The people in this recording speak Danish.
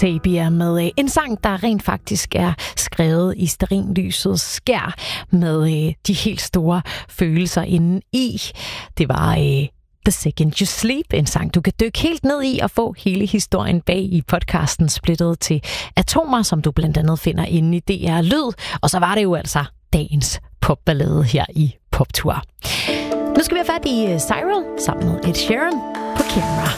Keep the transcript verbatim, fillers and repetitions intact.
Sabia med en sang, der rent faktisk er skrevet i stearinlysets skær med de helt store følelser inde i. Det var The Second You Sleep, en sang, du kan dykke helt ned i og få hele historien bag i podcasten Splittet til Atomer, som du blandt andet finder inde i D R Lyd. Og så var det jo altså dagens popballade her i Poptur. Nu skal vi have fat i Cyril sammen med Ed Sheeran på Camera.